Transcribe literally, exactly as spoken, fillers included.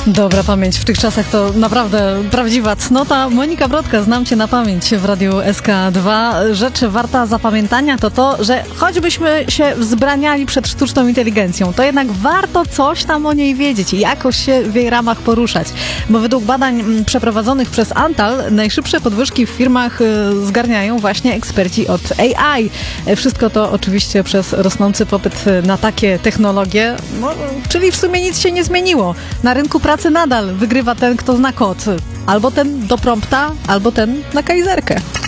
Dobra pamięć, w tych czasach to naprawdę prawdziwa cnota. Monika Brodka, znam Cię na pamięć w Radiu S K dwa. Rzecz warta zapamiętania to to, że choćbyśmy się wzbraniali przed sztuczną inteligencją, to jednak warto coś tam o niej wiedzieć i jakoś się w jej ramach poruszać. Bo według badań przeprowadzonych przez Antal najszybsze podwyżki w firmach zgarniają właśnie eksperci od A I. Wszystko to oczywiście przez rosnący popyt na takie technologie, no, czyli w sumie nic się nie zmieniło. Na rynku pracy nadal wygrywa ten, kto zna kod. Albo ten do prompta, albo ten na kajzerkę.